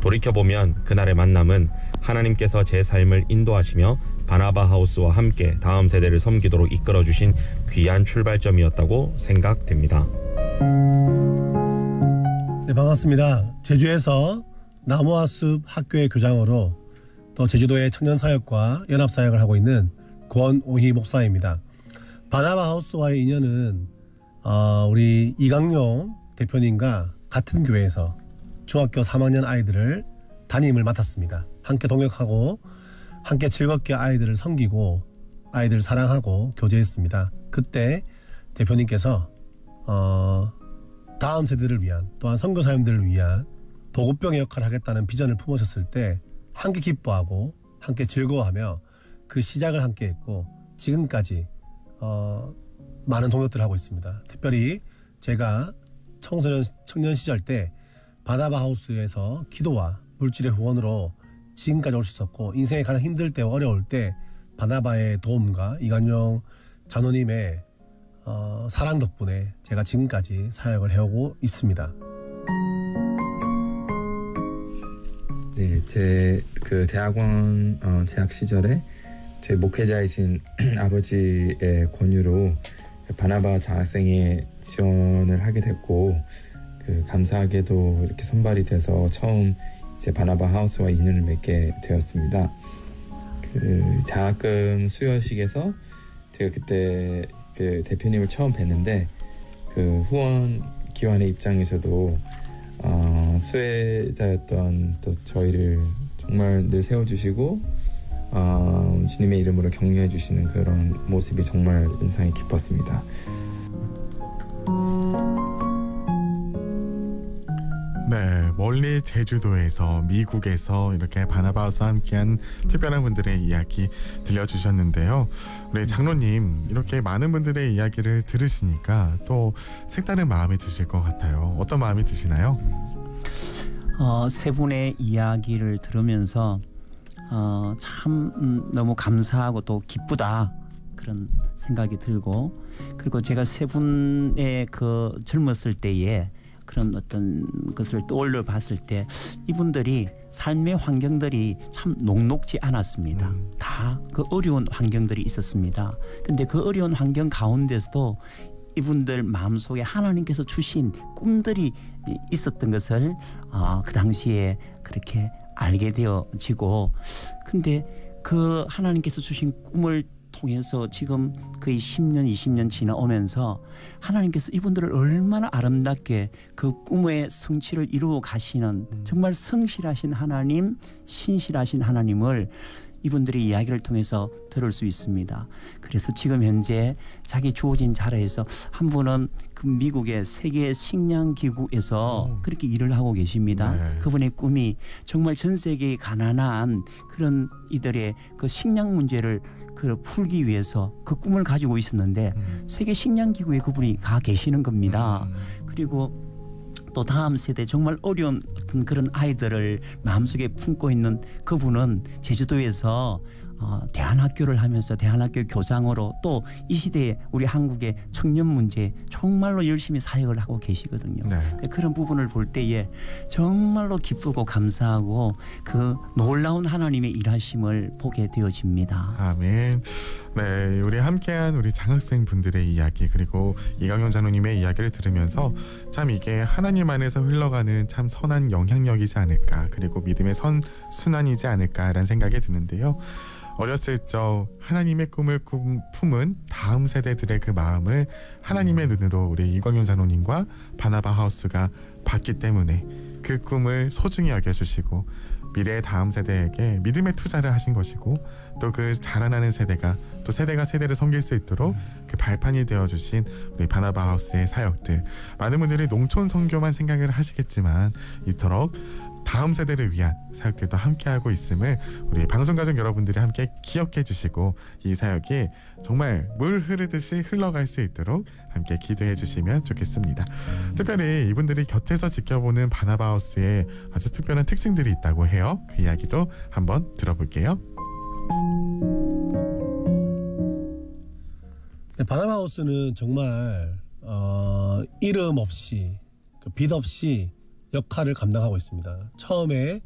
돌이켜보면 그날의 만남은 하나님께서 제 삶을 인도하시며 바나바 하우스와 함께 다음 세대를 섬기도록 이끌어주신 귀한 출발점이었다고 생각됩니다. 네, 반갑습니다. 제주에서 나무와 숲 학교의 교장으로 또 제주도의 청년사역과 연합사역을 하고 있는 권오희 목사입니다. 바나바 하우스와의 인연은 우리 이강용 대표님과 같은 교회에서 중학교 3학년 아이들을 담임을 맡았습니다. 함께 동역하고 함께 즐겁게 아이들을 섬기고 아이들을 사랑하고 교제했습니다. 그때 대표님께서 다음 세대를 위한 또한 선교사님들을 위한 보급병의 역할을 하겠다는 비전을 품으셨을 때 함께 기뻐하고 함께 즐거워하며 그 시작을 함께 했고 지금까지 많은 동역들을 하고 있습니다. 특별히 제가 청년 시절 때 바나바 하우스에서 기도와 물질의 후원으로 지금까지 올 수 있었고 인생이 가장 힘들 때 어려울 때 바나바의 도움과 이관용 장로님의 사랑 덕분에 제가 지금까지 사역을 해오고 있습니다. 네, 제 대학원 재학 시절에 제 목회자이신 아버지의 권유로 바나바 장학생에 지원을 하게 됐고 감사하게도 이렇게 선발이 돼서 처음 이제 바나바 하우스와 인연을 맺게 되었습니다. 장학금 수여식에서 제가 그때 대표님을 처음 뵀는데 후원 기관의 입장에서도 수혜자였던 또 저희를 정말 늘 세워주시고 주님의 이름으로 격려해 주시는 그런 모습이 정말 인상이 깊었습니다. 네, 멀리 제주도에서 미국에서 이렇게 바나바하우스와 함께한 특별한 분들의 이야기 들려주셨는데요. 우리 장로님 이렇게 많은 분들의 이야기를 들으시니까 또 색다른 마음이 드실 것 같아요. 어떤 마음이 드시나요? 세 분의 이야기를 들으면서 참 너무 감사하고 또 기쁘다 그런 생각이 들고 그리고 제가 세 분의 젊었을 때에 그런 어떤 것을 떠올려 봤을 때 이분들이 삶의 환경들이 참 녹록지 않았습니다. 다 그 어려운 환경들이 있었습니다. 근데 그 어려운 환경 가운데서도 이분들 마음속에 하나님께서 주신 꿈들이 있었던 것을 그 당시에 그렇게 알게 되어지고 근데 그 하나님께서 주신 꿈을 통해서 지금 거의 10년, 20년 지나오면서 하나님께서 이분들을 얼마나 아름답게 그 꿈의 성취를 이루어 가시는 정말 성실하신 하나님, 신실하신 하나님을 이분들의 이야기를 통해서 들을 수 있습니다. 그래서 지금 현재 자기 주어진 자리에서 한 분은 그 미국의 세계 식량기구에서 그렇게 일을 하고 계십니다. 네. 그분의 꿈이 정말 전 세계의 가난한 그런 이들의 그 식량 문제를 풀기 위해서 그 꿈을 가지고 있었는데 세계 식량기구에 그분이 가 계시는 겁니다. 그리고 또 다음 세대 정말 어려운 어떤 그런 아이들을 마음속에 품고 있는 그분은 제주도에서 대안학교를 하면서 대안학교 교장으로 또 이 시대에 우리 한국의 청년 문제 정말로 열심히 사역을 하고 계시거든요. 네. 그런 부분을 볼 때에 정말로 기쁘고 감사하고 그 놀라운 하나님의 일하심을 보게 되어집니다. 아멘. 네, 우리 함께한 우리 장학생 분들의 이야기 그리고 이강용 장로님의 이야기를 들으면서 참 이게 하나님 안에서 흘러가는 참 선한 영향력이지 않을까 그리고 믿음의 선순환이지 않을까라는 생각이 드는데요. 어렸을 적 하나님의 꿈을 품은 다음 세대들의 그 마음을 하나님의 눈으로 우리 이광용 장로님과 바나바 하우스가 봤기 때문에 그 꿈을 소중히 여겨주시고 미래의 다음 세대에게 믿음의 투자를 하신 것이고 또 그 자라나는 세대가 또 세대가 세대를 섬길 수 있도록 그 발판이 되어주신 우리 바나바 하우스의 사역들 많은 분들이 농촌 선교만 생각을 하시겠지만 이토록 다음 세대를 위한 사역들도 함께하고 있음을 우리 방송가족 여러분들이 함께 기억해 주시고 이 사역이 정말 물 흐르듯이 흘러갈 수 있도록 함께 기도해 주시면 좋겠습니다. 특별히 이분들이 곁에서 지켜보는 바나바하우스에 아주 특별한 특징들이 있다고 해요. 그 이야기도 한번 들어볼게요. 네, 바나바하우스는 정말 이름 없이 빛 없이 역할을 감당하고 있습니다. 처음에